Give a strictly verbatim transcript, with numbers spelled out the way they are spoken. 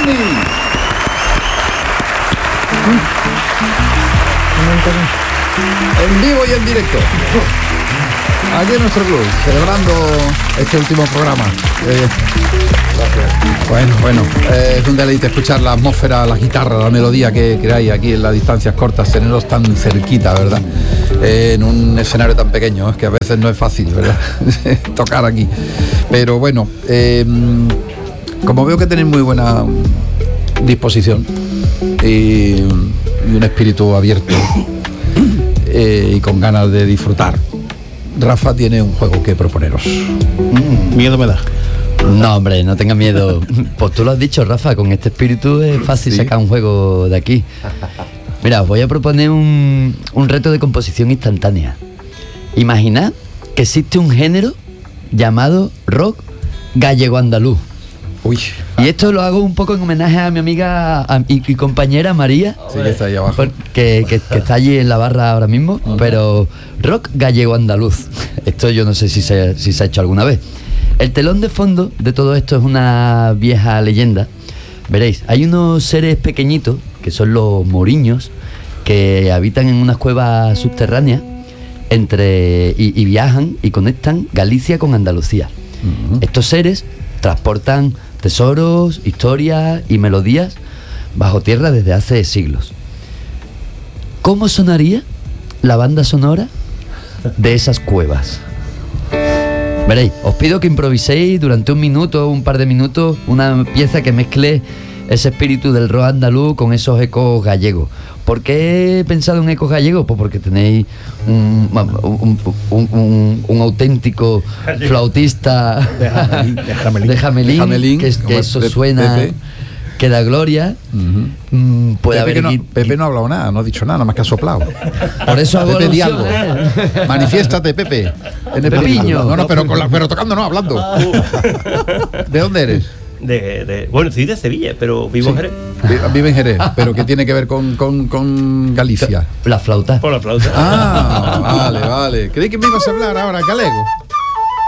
Andy. En vivo y en directo. Aquí en nuestro club, celebrando este último programa. Eh, bueno, bueno, eh, es un deleite escuchar la atmósfera, la guitarra, la melodía que, que hay aquí en las distancias cortas, tenerlos tan cerquita, ¿verdad? Eh, en un escenario tan pequeño, es que a veces no es fácil, ¿verdad? Tocar aquí. Pero bueno, eh, como veo que tenéis muy buena disposición y, y un espíritu abierto eh, y con ganas de disfrutar, Rafa tiene un juego que proponeros. Mm, miedo me da. No, hombre, no tengas miedo. Pues tú lo has dicho, Rafa, con este espíritu es fácil ¿Sí? sacar un juego de aquí. Mira, os voy a proponer un, un reto de composición instantánea. Imaginad que existe un género llamado rock gallego-andaluz. Uy. Y esto lo hago un poco en homenaje a mi amiga a, y, y compañera María, sí, que está ahí abajo, que, que, que está allí en la barra ahora mismo. Uh-huh. Pero rock gallego-andaluz. Esto yo no sé si se, si se ha hecho alguna vez. El telón de fondo de todo esto es una vieja leyenda. Veréis, hay unos seres pequeñitos, que son los moriños, que habitan en unas cuevas subterráneas entre y, y viajan y conectan Galicia con Andalucía. Uh-huh. Estos seres transportan tesoros, historias y melodías bajo tierra desde hace siglos. ¿Cómo sonaría la banda sonora de esas cuevas? Veréis, os pido que improviséis durante un minuto, un par de minutos, una pieza que mezcle ese espíritu del rock andaluz con esos ecos gallegos. ¿Por qué he pensado en ecos gallegos? Pues porque tenéis un, un, un, un, un auténtico flautista de Jamelín, de Jamelín, de Jamelín, de Jamelín que, que eso Pepe, suena... Pepe. Que da gloria. Uh-huh. mm, puede Pepe, haber no, aquí... Pepe no ha hablado nada, no ha dicho nada, nada más que ha soplado. Por eso hago Pepe, di algo. Manifiéstate, Pepe. En el Pepiño. No, no, pero, con la, pero tocando, no, hablando. ¿De dónde eres? De, de, bueno, soy de Sevilla, pero vivo sí. en Jerez. Vive en Jerez, pero ¿qué tiene que ver con, con, con Galicia? La flauta. Por la flauta. Ah, vale, vale. Creí que me ibas a hablar ahora, galego.